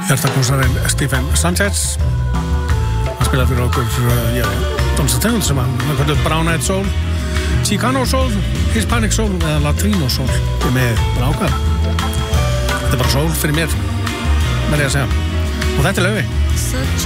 Hjartakonsarinn Stephen Sanchez. Hann spilaði fyrir okkur tónlistar tegund sem hann kallar Brown Eyed Soul, Chicano Soul, Hispanic Soul eða Latino Soul. Með bara ákvæða. Þetta bara soul fyrir mér, verð ég að segja. Og þetta Laufi.